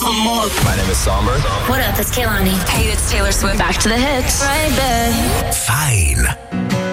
My name is Somber. What up, it's Kehlani. Hey, it's Taylor Swift. Back to the hits. Right back. Fajn.